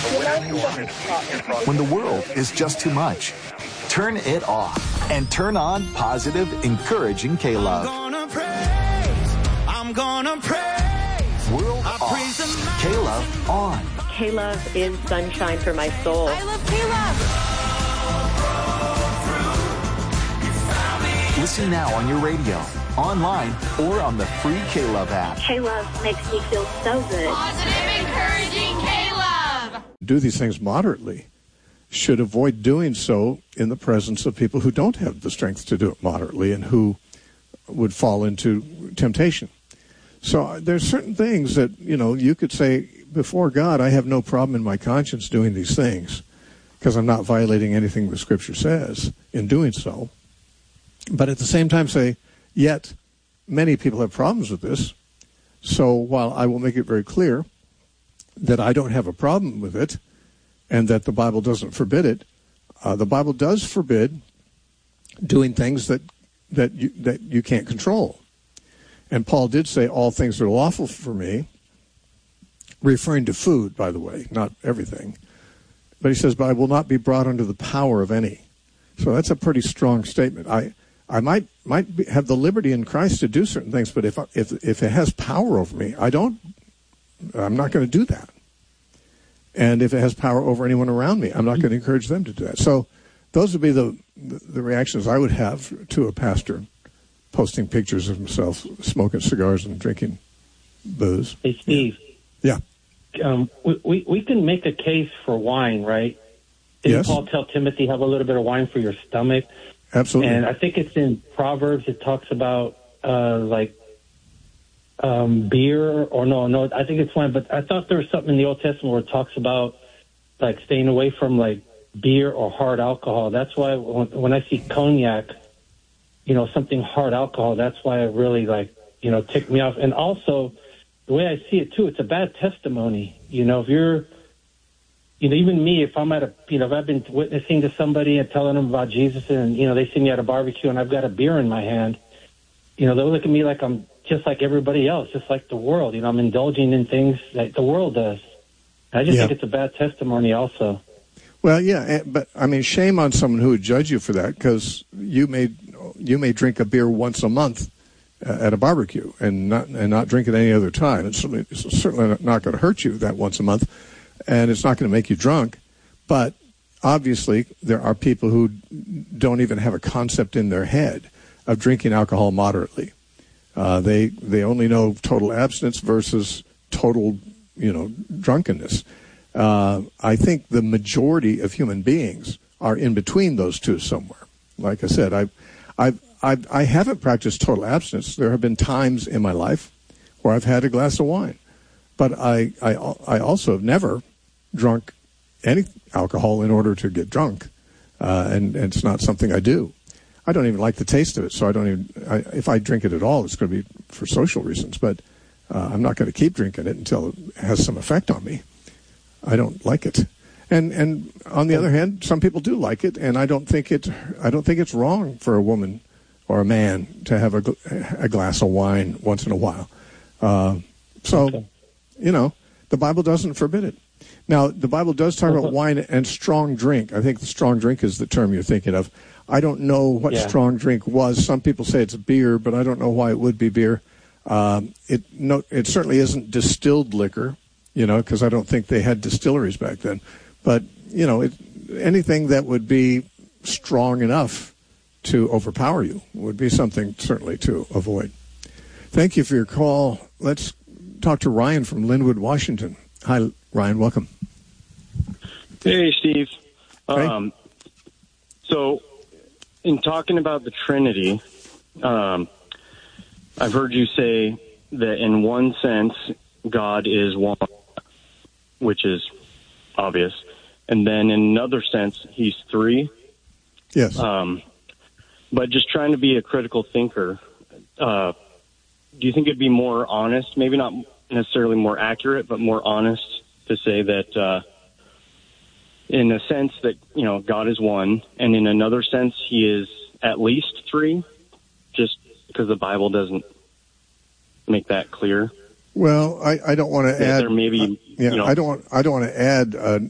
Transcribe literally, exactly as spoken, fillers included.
When the world is just too much, turn it off and turn on positive, encouraging K-Love. I'm gonna praise, I'm gonna praise. World I off, praise K-Love on. K-Love is sunshine for my soul. I love K-Love. Listen now on your radio, online, or on the free K-Love app. K-Love makes me feel so good. Positive, encouraging K-Love. Do these things moderately, should avoid doing so in the presence of people who don't have the strength to do it moderately and who would fall into temptation. So uh, there's certain things that, you know, you could say, before God, I have no problem in my conscience doing these things because I'm not violating anything the Scripture says in doing so. But at the same time say, yet many people have problems with this. So while I will make it very clear that I don't have a problem with it and that the Bible doesn't forbid it, uh, the Bible does forbid doing things that, that, you, that you can't control. And Paul did say, all things are lawful for me, referring to food, by the way, not everything. But he says, but I will not be brought under the power of any. So that's a pretty strong statement. I I might might be, have the liberty in Christ to do certain things, but if if if it has power over me, I don't. I'm not going to do that. And if it has power over anyone around me, I'm not going to encourage them to do that. So those would be the the reactions I would have to a pastor posting pictures of himself smoking cigars and drinking booze. Hey, Steve. Yeah. Um, we, we we can make a case for wine, right? Didn't Yes. Paul tell Timothy, have a little bit of wine for your stomach? Absolutely. And I think it's in Proverbs. It talks about uh, like um, beer, or no, no. I think it's wine. But I thought there was something in the Old Testament where it talks about like staying away from like beer or hard alcohol. That's why when, when I see cognac, you know, something hard alcohol, that's why it really like you know ticked me off. And also, the way I see it too, it's a bad testimony. You know, if you're You know, even me, if I'm at a, you know, if I've been witnessing to somebody and telling them about Jesus and, you know, they see me at a barbecue and I've got a beer in my hand, you know, they'll look at me like I'm just like everybody else, just like the world. You know, I'm indulging in things that the world does. I just Yeah. think it's a bad testimony also. Well, yeah, but, I mean, shame on someone who would judge you for that, because you may, you may drink a beer once a month uh, at a barbecue and not and not drink it any other time. It's certainly, it's certainly not going to hurt you that once a month. And it's not going to make you drunk, but obviously there are people who don't even have a concept in their head of drinking alcohol moderately. Uh, they they only know total abstinence versus total, you know, drunkenness. Uh, I think the majority of human beings are in between those two somewhere. Like I said, I I I I haven't practiced total abstinence. There have been times in my life where I've had a glass of wine, but I I I also have never drunk any alcohol in order to get drunk, uh, and, and it's not something I do. I don't even like the taste of it, so I don't even. I, if I drink it at all, it's going to be for social reasons. But uh, I'm not going to keep drinking it until it has some effect on me. I don't like it, and and on the other hand, some people do like it, and I don't think it. I don't think it's wrong for a woman or a man to have a, a glass of wine once in a while. Uh, so, okay. You know, the Bible doesn't forbid it. Now, the Bible does talk about wine and strong drink. I think the strong drink is the term you're thinking of. I don't know what yeah. strong drink was. Some people say it's beer, but I don't know why it would be beer. Um, it no, it certainly isn't distilled liquor, you know, because I don't think they had distilleries back then. But, you know, it, anything that would be strong enough to overpower you would be something certainly to avoid. Thank you for your call. Let's talk to Ryan from Linwood, Washington. Hi, Ryan. Welcome. Hey, Steve. Hey. Um, so, in talking about the Trinity, um, I've heard you say that in one sense, God is one, which is obvious. And then in another sense, he's three. Yes. Um, but just trying to be a critical thinker, uh, do you think it'd be more honest, maybe not necessarily more accurate, but more honest to say that uh, in a sense that, you know, God is one, and in another sense he is at least three, just because the Bible doesn't make that clear? Well, I, I don't want to add. There maybe, uh, yeah, you know, I don't. Want, I don't want to add uh,